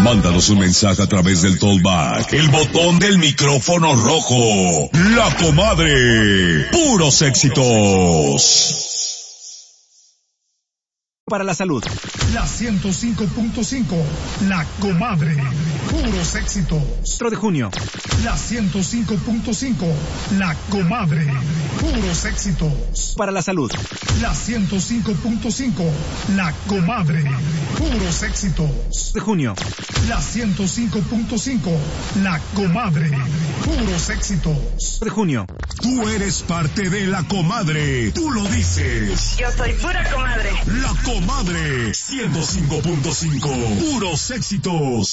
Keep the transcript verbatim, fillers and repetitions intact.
Mándanos un mensaje a través del Tollback, el botón del micrófono rojo. La Comadre. Puros éxitos. Para la salud. La ciento cinco punto cinco, La Comadre, puros éxitos. cuatro de junio. La ciento cinco punto cinco, La Comadre, puros éxitos. Para la salud. La ciento cinco punto cinco, La Comadre, puros éxitos. de junio. La ciento cinco punto cinco, La Comadre, puros éxitos. de junio. Tú eres parte de La Comadre, tú lo dices. Yo soy pura comadre. La Comadre, ciento cinco punto cinco, puros éxitos.